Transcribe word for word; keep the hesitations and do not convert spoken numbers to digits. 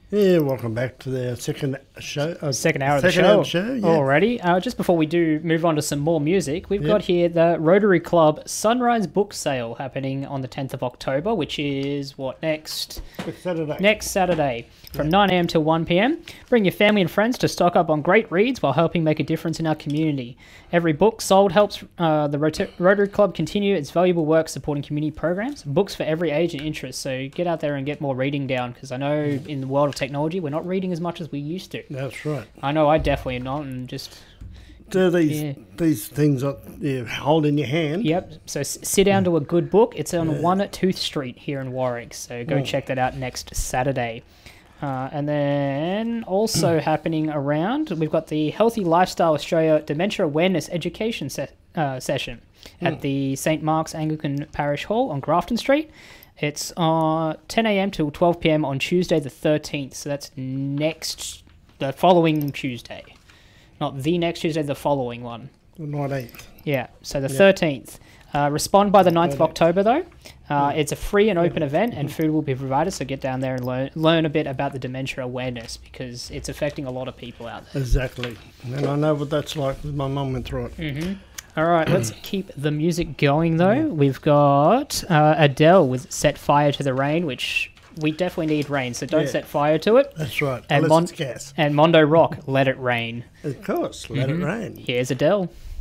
Yeah, welcome back to the second show. Uh, Second hour of the second show, hour of the show, yeah. already. Uh, just before we do move on to some more music, we've Yep. got here the Rotary Club Sunrise Book Sale happening on the tenth of October, which is what next? It's Saturday. Next Saturday from nine a.m. till one p.m. Bring your family and friends to stock up on great reads while helping make a difference in our community. Every book sold helps uh, the Rot- Rotary Club continue its valuable work supporting community programs. Books for every age and interest. So get out there and get more reading down, because I know in the world of technology we're not reading as much as we used to. That's right. I know I definitely am not, and just So these Yeah. these things that you hold in your hand. yep. So s- sit down to a good book. It's on one at Tooth Street here in Warwick. So go Oh. check that out next Saturday. Uh, and then also happening around, we've got the Healthy Lifestyle Australia Dementia Awareness Education se- uh, session at the Saint Mark's Anglican Parish Hall on Grafton Street. It's uh, ten a.m. till twelve p.m. on Tuesday the thirteenth. So that's next, the following Tuesday. Not the next Tuesday, the following one. The nineteenth. Yeah, so the Yeah. thirteenth. Uh, respond by the ninth of thirteenth. October, though. Uh, Yeah. It's a free and open event, and food will be provided, so get down there and learn, learn a bit about the dementia awareness, because it's affecting a lot of people out there. Exactly. And I know what that's like. My mum went through it. Mm-hmm. All right, let's keep the music going, though. We've got uh, Adele with Set Fire to the Rain, which we definitely need rain, so don't Yeah. set fire to it. That's right. And Unless Mon- it's gas. And Mondo Rock, Let It Rain. Of course. Let Mhm. it rain. Here's Adele.